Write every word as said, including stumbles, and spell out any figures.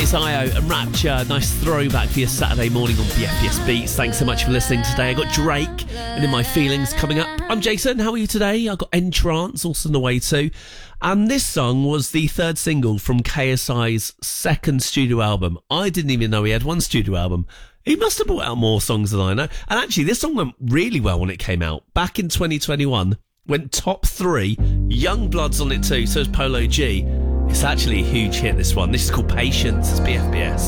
It's I O and Rapture. Nice throwback for your Saturday morning on B F B S Beats. Thanks so much for listening today. I got Drake and In My Feelings coming up. I'm Jason. How are you today? I got Entrance also on the way too. And this song was the third single from K S I's second studio album. I didn't even know he had one studio album. He must have brought out more songs than I know. And actually, this song went really well when it came out. Back in twenty twenty-one, went top three. Young Blood's on it too, so is Polo G. It's actually a huge hit, this one. This is called Patience. It's B F B S.